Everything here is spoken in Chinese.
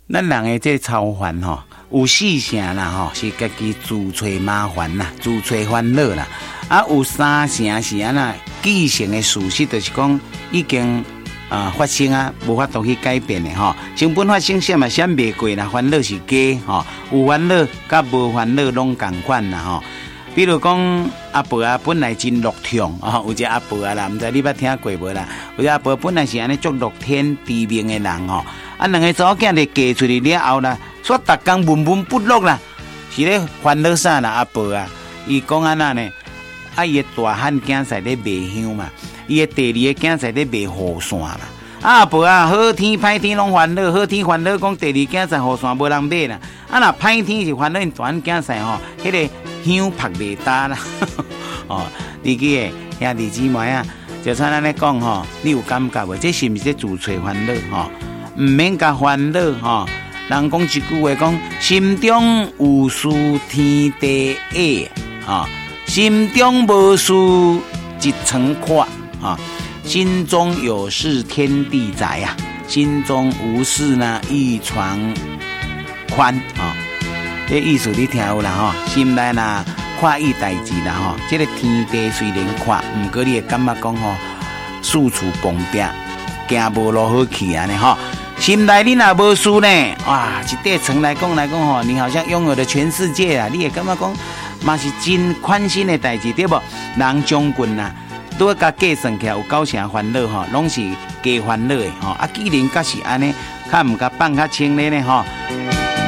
咱人的这操烦吼，有四成啦吼，是家己自找麻烦啦，自找烦恼啦。啊，有三成是安那既成的事实，就是讲已经发生啊，无法度去改变的吼。成本发生闪嘛闪袂过啦，烦恼是假吼，有烦恼甲无烦恼拢共款啦吼。比如讲阿婆啊，本来真乐天啊，有一个阿婆啊啦，唔知你捌听过无啦？有一个阿婆本来是安尼足乐天知命的人吼，啊，两个查某囝就嫁出去了后啦，煞逐工闷闷不乐啦，是咧烦恼啥啦？阿婆啊，伊讲安那呢？啊，伊的大汉囝在咧卖香嘛，伊的第二个囝在咧卖雨伞嘛。啊，婆啊，好天歹天拢烦恼，好天烦恼讲第二囝在雨伞无人买啦。啊，若歹天是烦恼因大汉囝在吼，迄个香拍袂打啦。哦，你记个兄弟姊妹啊，就像咱咧讲吼，你有感觉无？这是毋是自找烦恼吼？毋免甲烦恼吼。人讲一句话讲，心中有事天地下，心中无事一床垮，心中有事天地在啊，心中无事呢一床宽这意思你听有啦心内呐看意代志啦这个天地虽然宽，不过你会感觉讲四处碰壁，行无路好去安尼心内你若无事呢，哇，一块床来讲你好像拥有了全世界啊！你会感觉讲嘛是真宽心的代志对不？人将军呐，都要甲计算起来有够成烦恼拢是加烦恼的既然甲是安尼，较唔甲放较轻咧